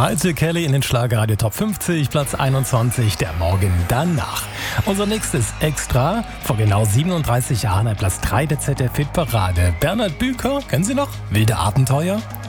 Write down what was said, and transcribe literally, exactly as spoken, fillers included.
Malte Kelly in den Schlagerradio Top fünfzig, Platz einundzwanzig, der Morgen danach. Unser nächstes Extra, vor genau siebenunddreißig Jahren, Platz drei der Z D F-Hitparade. Bernhard Büker, kennen Sie noch? Wilde Abenteuer?